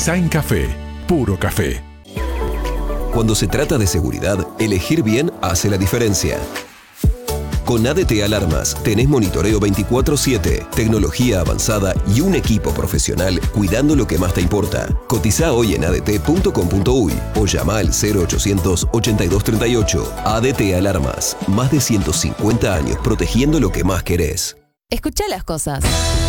Sain Café, puro café. Cuando se trata de seguridad, elegir bien hace la diferencia. Con ADT Alarmas tenés monitoreo 24/7, tecnología avanzada y un equipo profesional cuidando lo que más te importa. Cotizá hoy en adt.com.uy o llama al 0800 8238. ADT Alarmas, más de 150 años protegiendo lo que más querés. Escuchá las cosas.